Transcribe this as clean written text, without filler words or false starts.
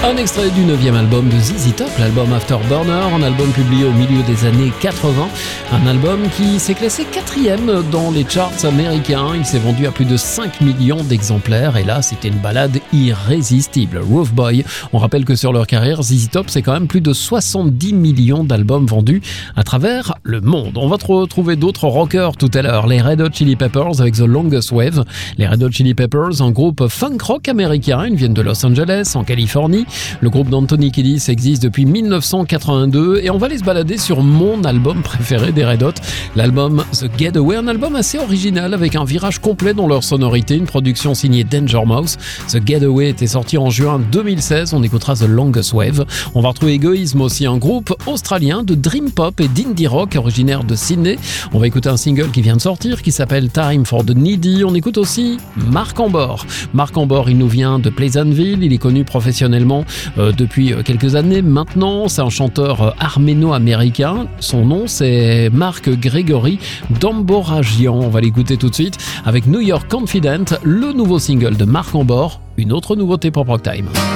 Un extrait du 9e album de ZZ Top, l'album Afterburner, un album publié au milieu des années 80, un album qui s'est classé 4e dans les charts américains. Il s'est vendu à plus de 5 millions d'exemplaires et là c'était une balade irrésistible. Roof Boy, on rappelle que sur leur carrière, ZZ Top c'est quand même plus de 70 millions d'albums vendus à travers le monde. On va retrouver d'autres rockers tout à l'heure, les Red Hot Chili Peppers avec The Longest Wave. Les Red Hot Chili Peppers, un groupe funk rock américain, ils viennent de Los Angeles en Californie. Le groupe d'Anthony Kiedis existe depuis 1982 et on va aller se balader sur mon album préféré des Red Hot, l'album The Getaway, un album assez original avec un virage complet dans leur sonorité, une production signée Danger Mouse. The Getaway était sorti en juin 2016, on écoutera The Longest Wave. On va retrouver Egoism aussi, un groupe australien de dream pop et d'indie rock originaire de Sydney. On va écouter un single qui vient de sortir qui s'appelle Time for the Needy. On écoute aussi Marc Ambor. Marc Ambor, il nous vient de Pleasantville, il est connu professionnellement depuis quelques années maintenant. C'est un chanteur arméno-américain. Son nom, c'est Mark Gregory Damboragian. On va l'écouter tout de suite avec New York Confident, le nouveau single de Marc Ambor, une autre nouveauté pour Prog Time.